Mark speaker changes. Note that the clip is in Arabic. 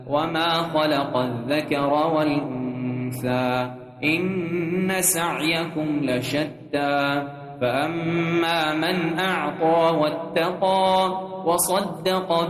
Speaker 1: وما خلق الذكر والأنثى إن سعيكم لشتى فأما من أعطى واتقى وصدق